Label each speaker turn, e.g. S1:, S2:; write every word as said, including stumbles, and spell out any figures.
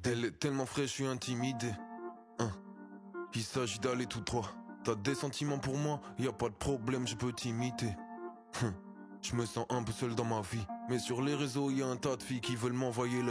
S1: Elle est tellement fraîche, je suis intimidé. Hein. Il s'agit d'aller tout droit. T'as des sentiments pour moi, y a pas de problème, je peux t'imiter. Hum. Je me sens un peu seul dans ma vie, mais sur les réseaux y a un tas de filles qui veulent m'envoyer leur